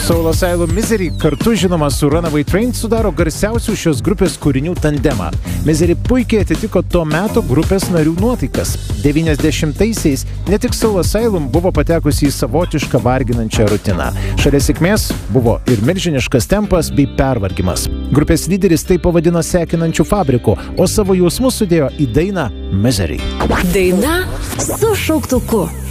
Soul Asylum Misery kartu žinoma su Runaway Train sudaro garsiausių šios grupės kūrinių tandemą. Misery puikiai atitiko to meto grupės narių nuotaikas. 90-aisiais ne tik Soul Asylum buvo patekusi į savotišką varginančią rutiną. Šalia sėkmės buvo ir milžiniškas tempas bei pervargimas. Grupės lyderis tai pavadino sekinančių fabriku, o savo jausmus sudėjo į dainą Misery. Daina su šauktuku.